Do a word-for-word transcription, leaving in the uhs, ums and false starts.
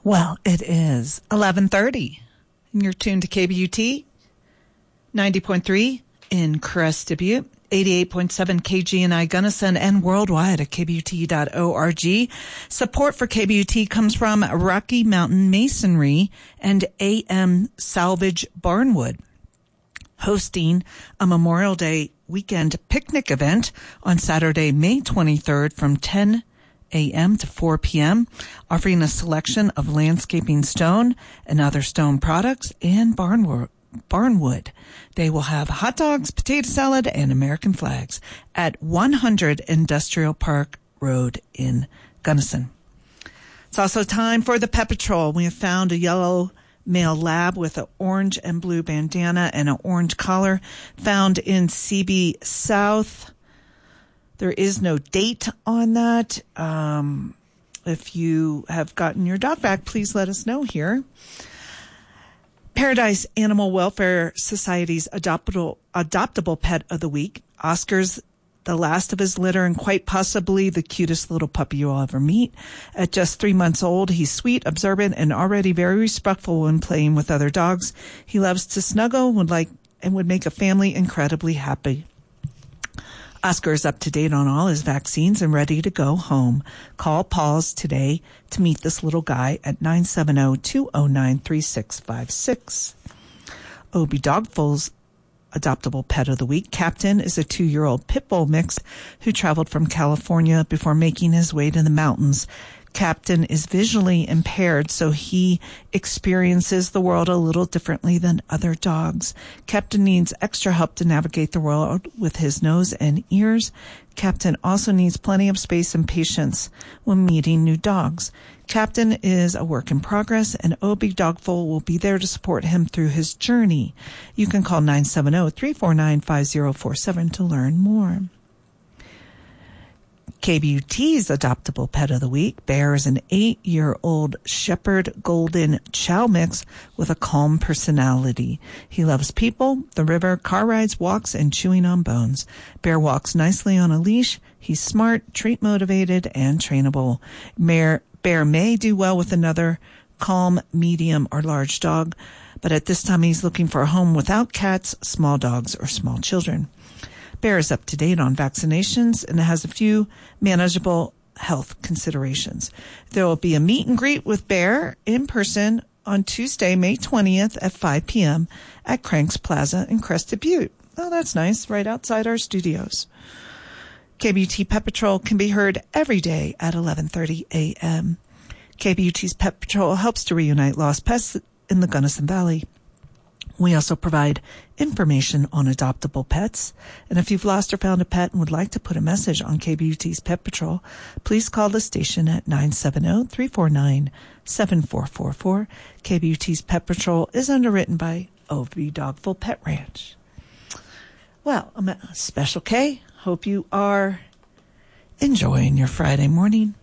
Well, it is eleven thirty, and you're tuned to K B U T, ninety point three in Crested Butte, eighty-eight point seven K G N I Gunnison, and worldwide at K B U T dot org. Support for K B U T comes from Rocky Mountain Masonry and A M Salvage Barnwood, hosting a Memorial Day weekend picnic event on Saturday, May twenty-third from ten a.m. to four p.m., offering a selection of landscaping stone and other stone products and barnwood. Barnwood. They will have hot dogs, potato salad, and American flags at one hundred Industrial Park Road in Gunnison. It's also time for the Pet Patrol. We have found a yellow male lab with an orange and blue bandana and an orange collar found in C B South. There is no date on that. Um, if you have gotten your dog back, please let us know here. Paradise Animal Welfare Society's adoptable, adoptable pet of the week. Oscar's the last of his litter and quite possibly the cutest little puppy you'll ever meet. At just three months old, he's sweet, observant, and already very respectful when playing with other dogs. He loves to snuggle would like, and would make a family incredibly happy. Oscar is up to date on all his vaccines and ready to go home. Call Paws today to meet this little guy at nine seven zero, two zero nine, three six five six. Obie Dogful's adoptable pet of the week. Captain is a two-year-old pit bull mix who traveled from California before making his way to the mountains. Captain is visually impaired, so he experiences the world a little differently than other dogs. Captain needs extra help to navigate the world with his nose and ears. Captain also needs plenty of space and patience when meeting new dogs. Captain is a work in progress, and Obie Dogful will be there to support him through his journey. You can call nine seven zero, three four nine, five zero four seven to learn more. K B U T's adoptable pet of the week. Bear is an eight-year-old Shepherd Golden Chow mix with a calm personality. He loves people, the river, car rides, walks, and chewing on bones. Bear walks nicely on a leash. He's smart, treat-motivated, and trainable. Bear, Bear may do well with another calm, medium, or large dog, but at this time he's looking for a home without cats, small dogs, or small children. Bear is up to date on vaccinations and has a few manageable health considerations. There will be a meet and greet with Bear in person on Tuesday, May twentieth at five p.m. at Cranks Plaza in Crested Butte. Oh, that's nice, right outside our studios. K B U T Pet Patrol can be heard every day at eleven thirty a.m. K B U T's Pet Patrol helps to reunite lost pets in the Gunnison Valley. We also provide information on adoptable pets. And if you've lost or found a pet and would like to put a message on K B U T's Pet Patrol, please call the station at nine seven zero, three four nine, seven four four four. K B U T's Pet Patrol is underwritten by Obie Dogful Pet Ranch. Well, I'm at Special K. Hope you are enjoying your Friday morning.